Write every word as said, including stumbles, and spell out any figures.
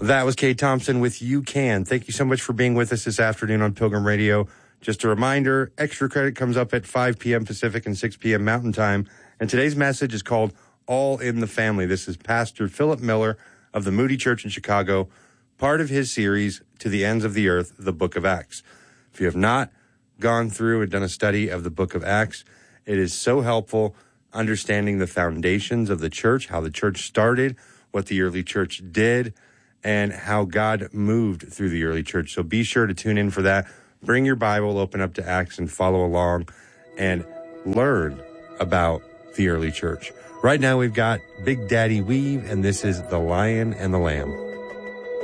That was Kate Thompson with You Can. Thank you so much for being with us this afternoon on Pilgrim Radio. Just a reminder, extra credit comes up at five p.m. Pacific and six p.m. Mountain Time. And today's message is called All in the Family. This is Pastor Philip Miller of the Moody Church in Chicago, part of his series, To the Ends of the Earth, the Book of Acts. If you have not gone through and done a study of the Book of Acts, it is so helpful understanding the foundations of the church, how the church started, what the early church did, and how God moved through the early church. So be sure to tune in for that. Bring your Bible, open up to Acts, and follow along and learn about the early church. Right now we've got Big Daddy Weave, and this is The Lion and the Lamb.